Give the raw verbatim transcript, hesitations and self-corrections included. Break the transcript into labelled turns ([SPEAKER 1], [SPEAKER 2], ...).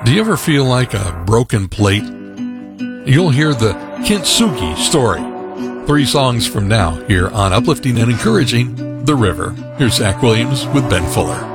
[SPEAKER 1] Do you ever feel like a broken plate? You'll hear the Kintsugi story. Three songs from now here on Uplifting and Encouraging The River. Here's Zach Williams with Ben Fuller.